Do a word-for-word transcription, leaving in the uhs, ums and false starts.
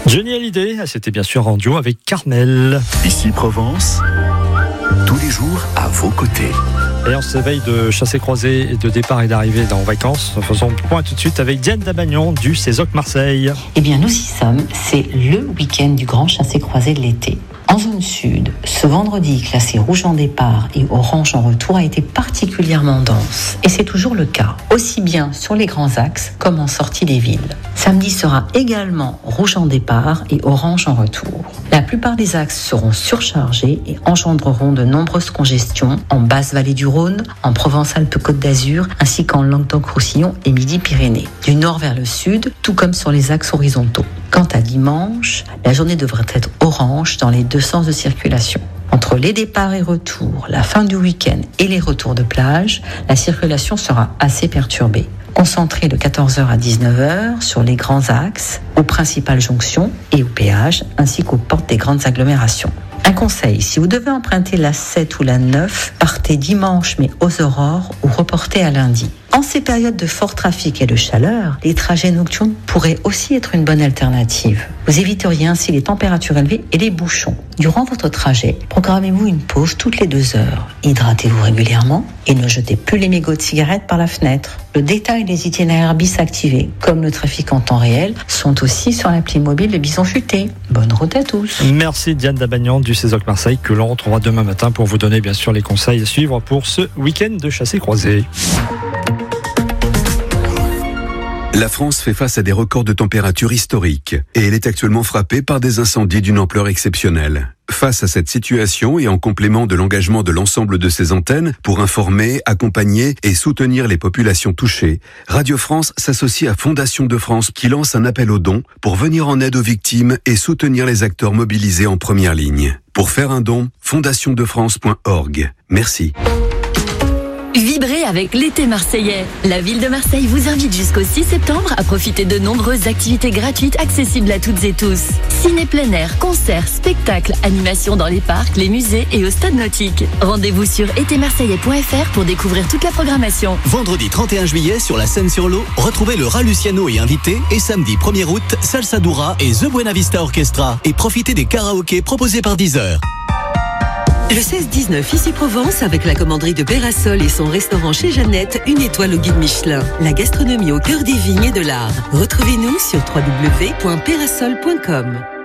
Johnny Hallyday, c'était bien sûr en duo avec Carmel. Ici Provence, tous les jours à vos côtés. Et on s'éveille de chassés-croisés et de départ et d'arrivée dans vacances. Faisons le point tout de suite avec Diane Dabagnon du Césoc Marseille. Eh bien, nous y sommes. C'est le week-end du grand chassé-croisé de l'été. En zone sud, ce vendredi, classé rouge en départ et orange en retour, a été particulièrement dense. Et c'est toujours le cas, aussi bien sur les grands axes comme en sortie des villes. Samedi sera également rouge en départ et orange en retour. La plupart des axes seront surchargés et engendreront de nombreuses congestions en basse vallée du Rhône, en Provence-Alpes-Côte d'Azur, ainsi qu'en Languedoc-Roussillon et Midi-Pyrénées. Du nord vers le sud, tout comme sur les axes horizontaux. Quant à dimanche, la journée devrait être orange dans les deux sens de circulation. Entre les départs et retours, la fin du week-end et les retours de plage, la circulation sera assez perturbée. Concentrée de quatorze heures à dix-neuf heures sur les grands axes, aux principales jonctions et aux péages, ainsi qu'aux portes des grandes agglomérations. Un conseil, si vous devez emprunter la sept ou la neuf, partez dimanche mais aux aurores ou reportez à lundi. En ces périodes de fort trafic et de chaleur, les trajets nocturnes pourraient aussi être une bonne alternative. Vous éviteriez ainsi les températures élevées et les bouchons. Durant votre trajet, programmez-vous une pause toutes les deux heures. Hydratez-vous régulièrement et ne jetez plus les mégots de cigarettes par la fenêtre. Le détail des itinéraires bis activés, comme le trafic en temps réel, sont aussi sur l'appli mobile de Bison Futé. Bonne route à tous. Merci Diane Dabagnon du Césoc Marseille, que l'on retrouvera demain matin pour vous donner bien sûr les conseils à suivre pour ce week-end de chassés-croisés. La France fait face à des records de température historiques et elle est actuellement frappée par des incendies d'une ampleur exceptionnelle. Face à cette situation et en complément de l'engagement de l'ensemble de ses antennes pour informer, accompagner et soutenir les populations touchées, Radio France s'associe à Fondation de France qui lance un appel aux dons pour venir en aide aux victimes et soutenir les acteurs mobilisés en première ligne. Pour faire un don, fondation de france point org. Merci. Vibrez avec l'été marseillais. La ville de Marseille vous invite jusqu'au six septembre à profiter de nombreuses activités gratuites accessibles à toutes et tous. Ciné plein air, concerts, spectacles, animations dans les parcs, les musées et au stade nautique. Rendez-vous sur été marseillais point f r pour découvrir toute la programmation. Vendredi trente et un juillet sur la Seine-sur-l'Eau, retrouvez le Rat Luciano et invité. Et samedi premier août, Salsa Dura et The Buena Vista Orchestra. Et profitez des karaokés proposés par Deezer. Le seize dix-neuf, ici Provence, avec la commanderie de Pérasol et son restaurant chez Jeannette, une étoile au guide Michelin. La gastronomie au cœur des vignes et de l'art. Retrouvez-nous sur w w w point pérasol point com.